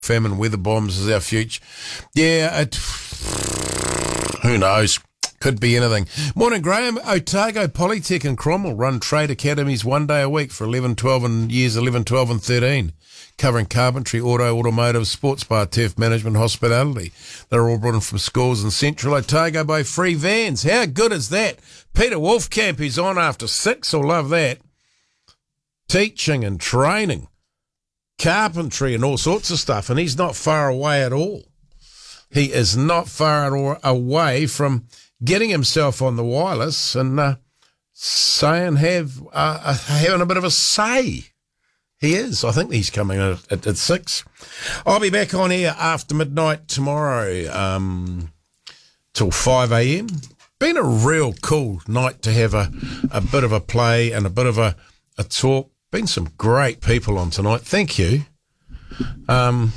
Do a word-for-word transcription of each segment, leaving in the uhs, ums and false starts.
famine weather bombs is our future. Yeah, it, who knows? Could be anything. Morning, Graham. Otago, Polytech and Cromwell run trade academies one day a week for eleven, twelve and years eleven, twelve and thirteen, covering carpentry, auto, automotive, sports bar, turf management, hospitality. They're all brought in from schools in central Otago by free vans. How good is that? Peter Wolfcamp, who's on after six, will love that. Teaching and training, carpentry and all sorts of stuff, and he's not far away at all. He is not far away from getting himself on the wireless and uh, saying, have uh, having a bit of a say. He is. I think he's coming at, at, at six. I'll be back on air after midnight tomorrow um, till five a.m. Been a real cool night to have a, a bit of a play and a bit of a, a talk. Been some great people on tonight. Thank you. Um,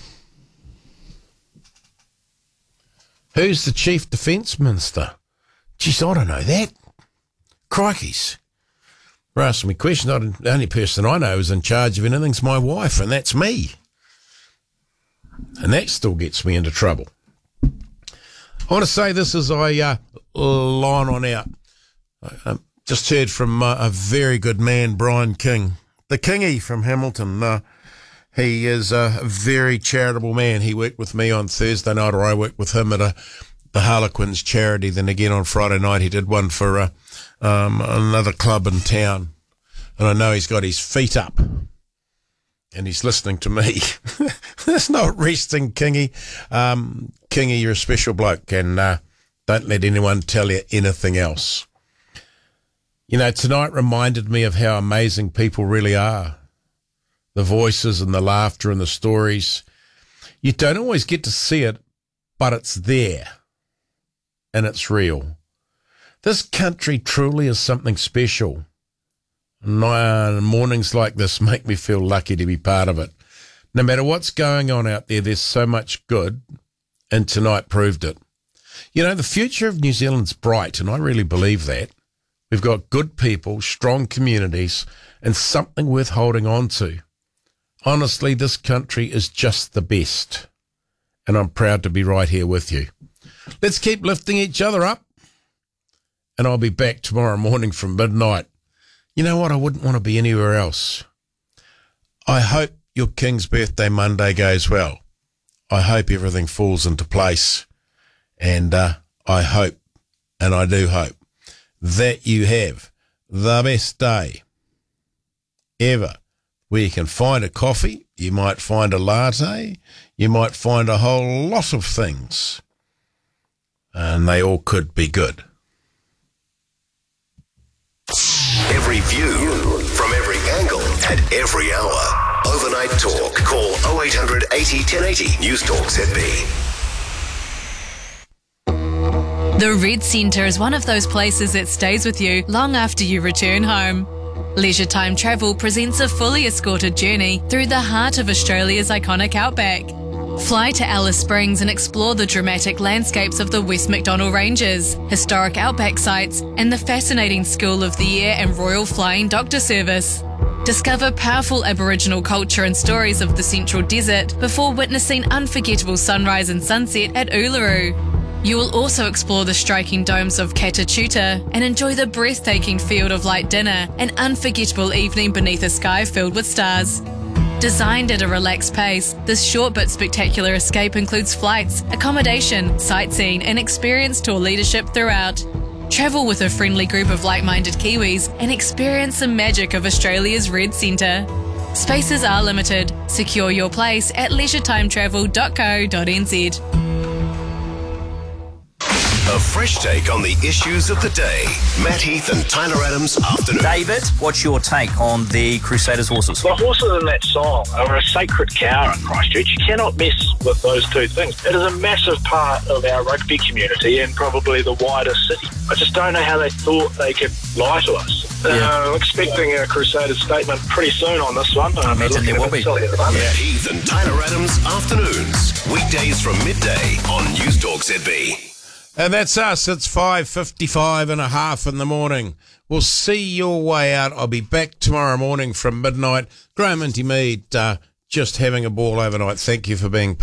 who's the Chief Defence Minister? Geez, I don't know that. Crikeys. For asking me questions, I the only person I know who's in charge of anything's my wife, and that's me. And that still gets me into trouble. I want to say this as I uh, line on out. I um, just heard from uh, a very good man, Brian King, the Kingy from Hamilton. Uh, he is a very charitable man. He worked with me on Thursday night, or I worked with him at a the Harlequins charity. Then again on Friday night, he did one for uh, um, another club in town. And I know he's got his feet up and he's listening to me. That's not resting, Kingy. Um, Kingy, you're a special bloke, and uh, don't let anyone tell you anything else. You know, tonight reminded me of how amazing people really are. The voices and the laughter and the stories. You don't always get to see it, but it's there. And it's real. This country truly is something special. And uh, mornings like this make me feel lucky to be part of it. No matter what's going on out there, there's so much good, and tonight proved it. You know, the future of New Zealand's bright, and I really believe that. We've got good people, strong communities, and something worth holding on to. Honestly, this country is just the best, and I'm proud to be right here with you. Let's keep lifting each other up, and I'll be back tomorrow morning from midnight. You know what? I wouldn't want to be anywhere else. I hope your King's birthday Monday goes well. I hope everything falls into place, and uh, I hope, and I do hope, that you have the best day ever, where you can find a coffee, you might find a latte, you might find a whole lot of things, and they all could be good. Every view, from every angle, at every hour. Overnight Talk. Call oh eight hundred eighty ten eighty. News Talk Z B. The Red Centre is one of those places that stays with you long after you return home. Leisure Time Travel presents a fully escorted journey through the heart of Australia's iconic outback. Fly to Alice Springs and explore the dramatic landscapes of the West Macdonnell Ranges, historic outback sites, and the fascinating School of the Air and Royal Flying Doctor Service. Discover powerful Aboriginal culture and stories of the Central Desert before witnessing unforgettable sunrise and sunset at Uluru. You will also explore the striking domes of Katachuta and enjoy the breathtaking Field of Light dinner, an unforgettable evening beneath a sky filled with stars. Designed at a relaxed pace, this short but spectacular escape includes flights, accommodation, sightseeing, and experienced tour leadership throughout. Travel with a friendly group of like-minded Kiwis and experience the magic of Australia's Red Centre. Spaces are limited. Secure your place at leisure time travel dot co dot n z. A fresh take on the issues of the day. Matt Heath and Tyler Adams afternoon. David, what's your take on the Crusaders horses? The horses in that song are a sacred cow in Christchurch. You cannot mess with those two things. It is a massive part of our rugby community and probably the wider city. I just don't know how they thought they could lie to us. Yeah. Uh, I'm expecting a Crusaders statement pretty soon on this one. I imagine there will be. Yeah, Heath and Tyler Adams afternoons. Weekdays from midday on News Talk Z B. And that's us. It's five fifty-five and a half in the morning. We'll see your way out. I'll be back tomorrow morning from midnight. Graham Inty Mead, uh, just having a ball overnight. Thank you for being